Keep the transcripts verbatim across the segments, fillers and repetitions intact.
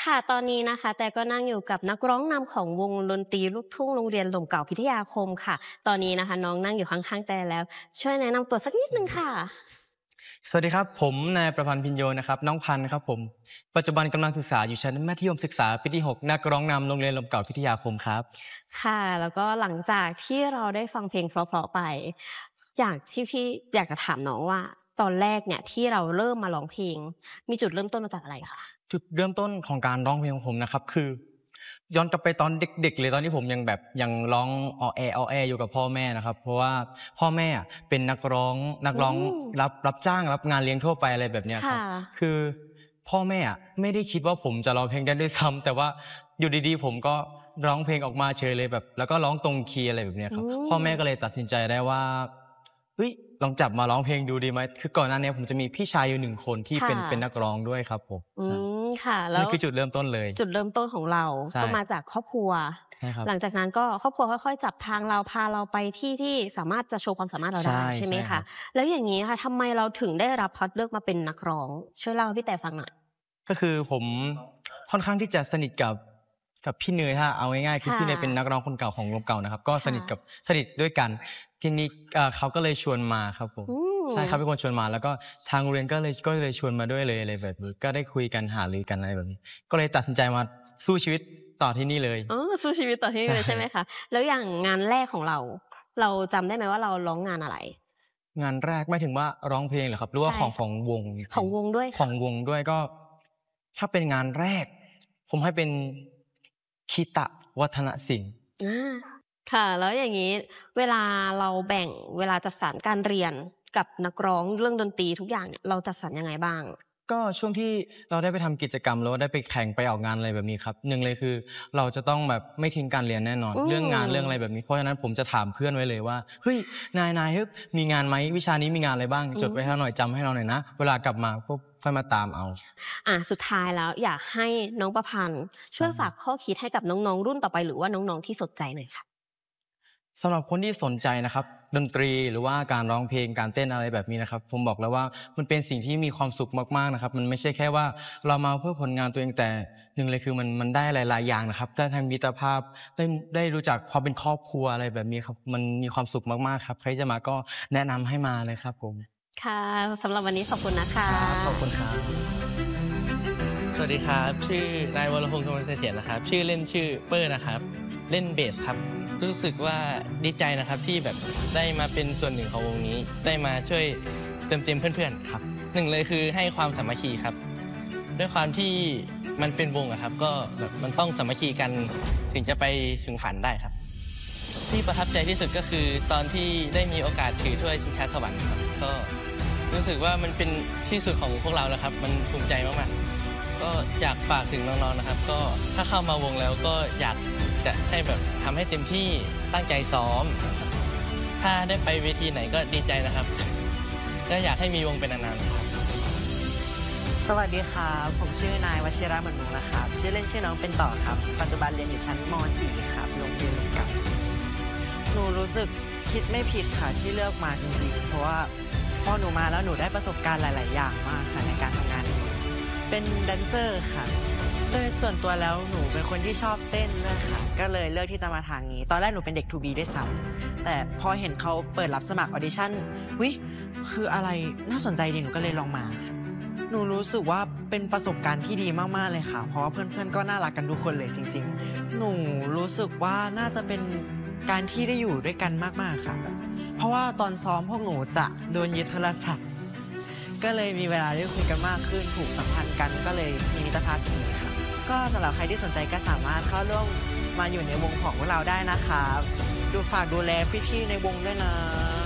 ค่ะตอนนี้นะคะแต่ก็นั่งอยู่กับนักร้องนำของวงดนตรีลูกทุ่งโรงเรียนหล่มเก่าพิทยาคมค่ะตอนนี้นะคะน้องนั่งอยู่ข้างๆแต่แล้วช่วยแนะนำตัวสักนิดนึงค่ะสวัสดีครับผมนายประพันธ์พินโยนะครับน้องพันธ์ครับผมปัจจุบันกำลังศึกษาอยู่ชั้นมัธยมศึกษาปีที่หกนักร้องนำโรงเรียนลมเก่าพิทยาคมครับค่ะแล้วก็หลังจากที่เราได้ฟังเพลงเพราะๆไปอยากที่พี่อยากจะถามน้องว่าตอนแรกเนี่ยที่เราเริ่มมาร้องเพลงมีจุดเริ่มต้นมาจากอะไรคะจุดเริ่มต้นของการร้องเพลงของผมนะครับคือย้อนกลับไปตอนเด็กๆเลยตอนที่ผมยังแบบยังร้องอ้อแอ้อแออยู่กับพ่อแม่นะครับเพราะว่าพ่อแม่เป็นนักร้องนักร้องรับรับจ้างรับงานเลี้ยงทั่วไปอะไรแบบนี้ครับค่ะคือพ่อแม่ไม่ได้คิดว่าผมจะร้องเพลงได้ด้วยซ้ำแต่ว่าอยู่ดีๆผมก็ร้องเพลงออกมาเฉยเลยแบบแล้วก็ร้องตรงคีย์อะไรแบบนี้อืครับพ่อมแม่ก็เลยตัดสินใจได้ว่าเฮ้ยลองจับมาร้องเพลงดูดีไหมคือก่อนหน้านี้ผมจะมีพี่ชายอยู่หนึ่งคนที่เป็นเป็นนักค่ะร้องด้วยครับผมอืใช่มค่ะแล้วนั่นคือจุดเริ่มต้นเลยจุดเริ่มต้นของเราใช่ก็มาจากครอบครัวใช่ครับหลังจากนั้นก็ครอบครัวค่อยๆจับทางเราพาเราไปที่ที่สามารถจะโชว์ความสามารถเราได้ใช่ใช่ไหมคะใช่ครับแล้วอย่างงี้ค่ะทำไมเราถึงได้รับคัดเลือกมาเป็นนักร้องช่วยเล่าให้พี่แต่ฟังหน่อยก็คือผมค่อนข้างที่จะสนิทกับกับพี่เนยถ้าเอาง่ายๆคือค่ะพี่เนยเป็นนักร้องคนเก่าของวงเก่านะครับก็สค่ะนิทกับสนิทด้วยกันทีนี้เอ่อเขาก็เลยชวนมาครับผมอืมใช่เขาเป็นคนชวนมาแล้วก็ทางโรงเรียนก็เลยก็เลยชวนมาด้วยเลยอะไรแบบนี้ก็ได้คุยกันหารือกันอะไรแบบนี้ก็เลยตัดสินใจมาสู้ชีวิตต่อที่นี่เลยอ๋อสู้ชีวิตต่อที่นี่ใช่เลยใช่ไหมคะแล้วอย่างงานแรกของเราเราจำได้ไหมว่าเราร้องงานอะไรงานแรกหมายถึงว่าร้องเพลงเหรอครับหรือว่าใช่ของขค่ะองวงของวงด้วยค่ะของวงด้วยก็ถ้าเป็นงานแรกผมให้เป็นคีตะวัฒนศิลป์อาค่ะแล้วอย่างงี้เวลาเราแบ่งเวลาจัดสรรการเรียนกับนักร้องเรื่องดนตรีทุกอย่างเนี่ยเราจัดสรรยังไงบ้างก็ช่วงที่เราได้ไปทำกิจกรรมแล้วได้ไปแข่งไปออกงานอะไรแบบนี้ครับหนึ่งเลยคือเราจะต้องแบบไม่ทิ้งการเรียนแน่นอนอืเรื่องงานเรื่องอะไรมแบบนี้เพราะฉะนั้นผมจะถามเพื่อนไว้เลยว่าเฮ้ยนายนายเฮ้ยมีงานไหมวิชานี้มีงานอะไรบ้างอืจดไว้ให้เราหน่อยมจำให้เราหน่อยนะเวลากลับมาปุ๊บค่อยมาตามเอาอ่าสุดท้ายแล้วอยากให้น้องประพันธ์คช่วยฝากรับข้อคิดให้กับน้องๆรุ่นต่อไปหรือว่าน้องๆที่สนใจหน่อยค่ะสำหรับคนที่สนใจนะครับดนตรีหรือว่าการร้องเพลงการเต้นอะไรแบบนี้นะครับผมบอกแล้วว่ามันเป็นสิ่งที่มีความสุขมากๆนะครับมันไม่ใช่แค่ว่าเรามาเพื่อผลงานตัวเองแต่หนึ่งเลยคือมันมันได้หลายๆอย่างนะครับได้ทั้งมิตรภาพได้ได้รู้จักความเป็นครอบครัวอะไรแบบนี้ครับมันมีความสุขมากๆครับใครจะมาก็แนะนำให้มาเลยครับผมค่ะสำหรับวันนี้ขอบคุณนะคครับขอบคุณะครับสวัสดีครับชื่อนายวรพงษ์ธงเสถียรนะครับชื่อเล่นชื่อเปอร์นะครับเล่นเบสครับรู้สึกว่าดีใจนะครับที่แบบได้มาเป็นส่วนหนึ่งของวงนี้ได้มาช่วยเติมเต็มเพื่อนๆครับหนึ่งเลยคือให้ความสามัคคีครับด้วยความที่มันเป็นวงอะครับก็แบบมันต้องสามัคคีกันถึงจะไปถึงฝันได้ครับที่ประทับใจที่สุดก็คือตอนที่ได้มีโอกาสถือถ้วยชิงช้าสวรรค์ครับก็รู้สึกว่ามันเป็นที่สุดของพวกเราแล้วครับมันภูมิใจมากๆ ก็อยากฝากถึงน้องๆ นะครับก็ถ้าเข้ามาวงแล้วก็อยากจะให้แบบทำให้เต็มที่ตั้งใจซ้อมถ้าได้ไปเวทีไหนก็ดีใจนะครับก็อยากให้มีวงเป็นนานๆครับสวัสดีครับผมชื่อนายวชิระเหมือนมุกนะครับชื่อเล่นชื่อน้องเป็นต่อครับปัจจุบันเรียนอยู่ชั้นม .สี่ ครับโรงเรียนเก่าหนูรู้สึกคิดไม่ผิดค่ะที่เลือกมาจริงๆเพราะว่าพอหนูมาแล้วหนูได้ประสบการณ์หลาย ๆ อย่างมากค่ะในการทำงานนี้เป็นแดนเซอร์ค่ะโดยส่วนตัวแล้วหนูเป็นคนที่ชอบเต้นด้วยค่ะก็เลยเลือกที่จะมาทางนี้ตอนแรกหนูเป็นเด็ก ทู บี ด้วยซ้ำแต่พอเห็นเขาเปิดรับสมัครออดิชั่นวิคืออะไรน่าสนใจดีหนูก็เลยลองมาหนูรู้สึกว่าเป็นประสบการณ์ที่ดีมากๆเลยค่ะเพราะว่าเพื่อนๆก็น่ารักกันทุกคนเลยจริงๆหนูรู้สึกว่าน่าจะเป็นการที่ได้อยู่ด้วยกันมากๆค่ะเพราะว่าตอนซ้อมพวกหนูจะโดนยึดโทรศัพท์ก็เลยมีเวลาได้คุยกันมากขึ้นผูกสัมพันธ์กันก็เลยมีมิตรภาพที่ดีค่ะก็สำหรับใครที่สนใจก็สามารถเข้าร่วมมาอยู่ในวงของพวกเราได้นะคะดูฝากดูแลพี่ๆในวงด้วยนะ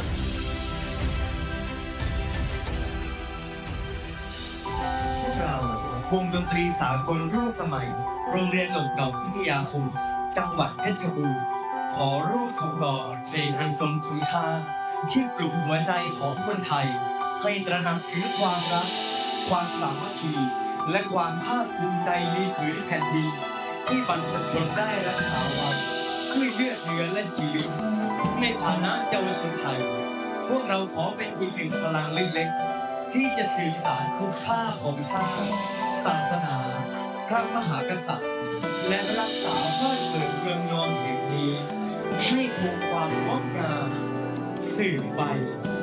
พวกเราวงดนตรีสากลร่วมสมัยโรงเรียนหล่มเก่าพิทยาคมจังหวัดเพชรบูรณ์ขอร่วมส่งต่อเพลงอันทรงคุณค่าที่ปลุกหัวใจของคนไทยให้ตระหนักถึงความรักความสามัคคีและความภาคภูมิใจในผืนแผ่นดินที่บรรพชนได้รักษาไว้ด้วยเลือดเนื้อและชีวิตในฐานะเยาวชนไทยพวกเราขอเป็นอีกหนึ่งพลังเล็กๆที่จะสื่อสารคุณค่าของชาติศาสนาพระมหากษัตริย์ และรักษาบ้านเกิดเมืองนอนแห่งนี้ให้คงความงดงามสืบไป